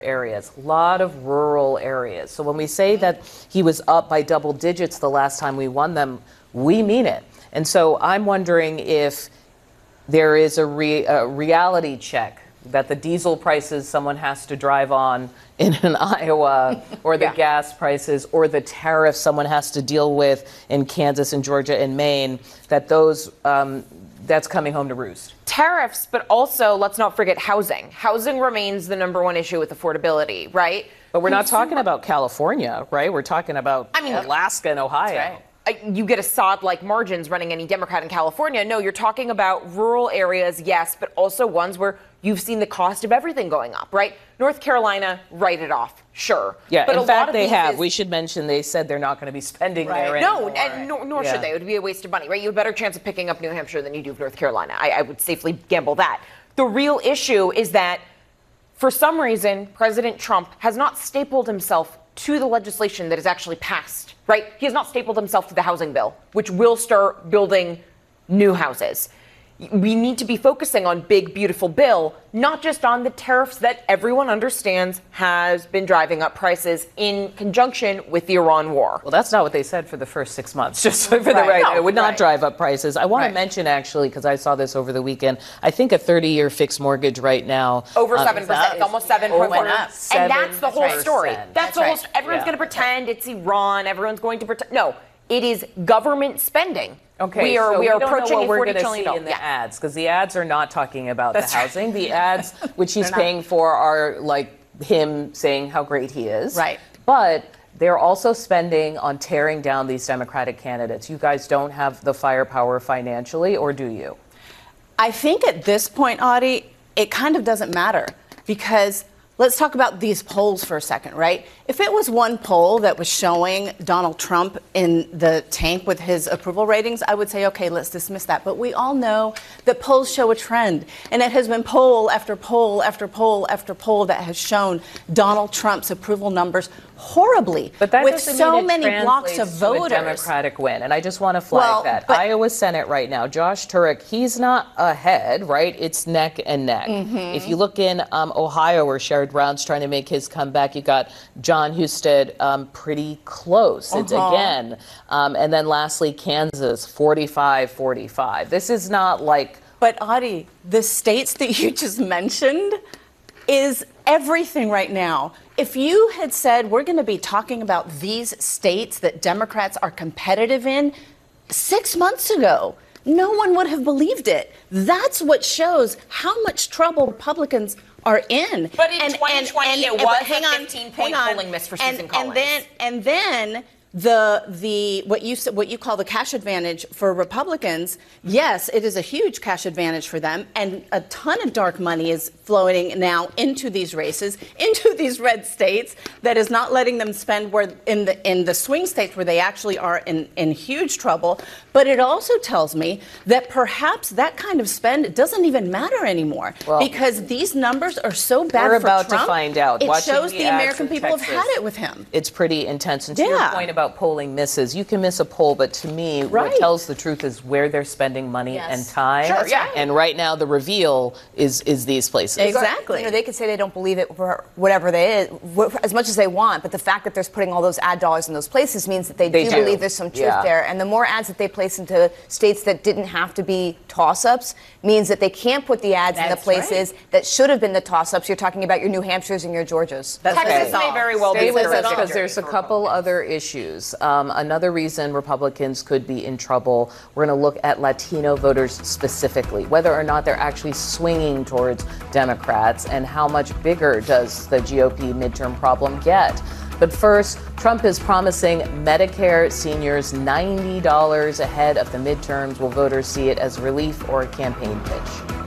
areas, a lot of rural areas. So when we say that he was up by double digits the last time we won them, we mean it. And so I'm wondering if there is a reality check that the diesel prices someone has to drive on in Iowa, or the gas prices, or the tariffs someone has to deal with in Kansas and Georgia and Maine, that those that's coming home to roost. Tariffs, but also let's not forget housing. Housing remains the number one issue with affordability, right? But we're not talking about California, right? We're talking about Alaska and Ohio. That's right. You get Assad-like margins running any Democrat in California. No, you're talking about rural areas, yes, but also ones where you've seen the cost of everything going up, right? North Carolina, write it off, sure. Yeah, but in fact, they have. We should mention they said they're not going to be spending there anymore. No, and nor should they. It would be a waste of money, right? You have a better chance of picking up New Hampshire than you do North Carolina. I would safely gamble that. The real issue is that, for some reason, President Trump has not stapled himself to the legislation that is actually passed, right? He has not stapled himself to the housing bill, which will start building new houses. We need to be focusing on big, beautiful bill, not just on the tariffs that everyone understands has been driving up prices in conjunction with the Iran war. Well, that's not what they said for the first 6 months, just for the right. No, it would not drive up prices. I want to mention, actually, because I saw this over the weekend, I think a 30-year fixed mortgage right now. Over 7%. It's almost 7.1%. And that's the whole story. That's the whole story. Everyone's going to pretend it's Iran. Everyone's going to pretend. No, it is government spending. Okay, we are approaching what we're $40 trillion in the ads, because the ads are not talking about the housing. The ads, which he's paying for, are like him saying how great he is. Right. But they're also spending on tearing down these Democratic candidates. You guys don't have the firepower financially, or do you? I think at this point, Audie, it kind of doesn't matter, because let's talk about these polls for a second, right? If it was one poll that was showing Donald Trump in the tank with his approval ratings, I would say, okay, let's dismiss that. But we all know that polls show a trend. And it has been poll after poll after poll after poll that has shown Donald Trump's approval numbers horribly, but that with so many blocks of voters. To a Democratic win, and I just want to flag that. Iowa Senate right now, Josh Turek, he's not ahead, right? It's neck and neck. If you look in Ohio, where Sherrod Brown's trying to make his comeback, you got John Husted pretty close. It's again, and then lastly, Kansas, 45-45. This is not like. But Audie, the states that you just mentioned is everything right now. If you had said we're going to be talking about these states that Democrats are competitive in 6 months ago, no one would have believed it. That's what shows how much trouble Republicans are in. But in 2020, it was a 15-point polling miss for Susan Collins. And then what you call the cash advantage for Republicans, yes, it is a huge cash advantage for them, and a ton of dark money is flowing now into these races, into these red states, that is not letting them spend where in the swing states where they actually are in huge trouble. But it also tells me that perhaps that kind of spend doesn't even matter anymore, because these numbers are so bad for Trump. We're about to find out. It shows the American people have had it with him. It's pretty intense. And to your point about polling misses, you can miss a poll, but to me, what tells the truth is where they're spending money and time. Sure, And right now, the reveal is these places. Exactly. You know, they could say they don't believe it for whatever they is, as much as they want, but the fact that they're putting all those ad dollars in those places means that they do believe there's some truth there. And the more ads that they place into states that didn't have to be toss-ups means that they can't put the ads in the places that should have been the toss-ups. You're talking about your New Hampshires and your Georgias. Texas may very well be because there's a couple other issues. Another reason Republicans could be in trouble, we're going to look at Latino voters specifically, whether or not they're actually swinging towards Democrats, and how much bigger does the GOP midterm problem get. But first, Trump is promising Medicare seniors $90 ahead of the midterms. Will voters see it as relief or a campaign pitch?